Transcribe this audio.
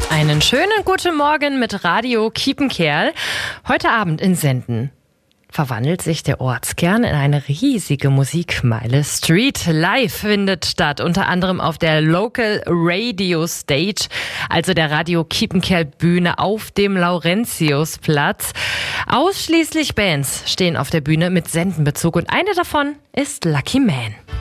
Einen schönen guten Morgen mit Radio Kiepenkerl. Heute Abend in Senden verwandelt sich der Ortskern in eine riesige Musikmeile. Street Live findet statt, unter anderem auf der Local Radio Stage, also der Radio Kiepenkerl Bühne auf dem Laurentiusplatz. Ausschließlich Bands stehen auf der Bühne mit Sendenbezug und eine davon ist Lucky Man.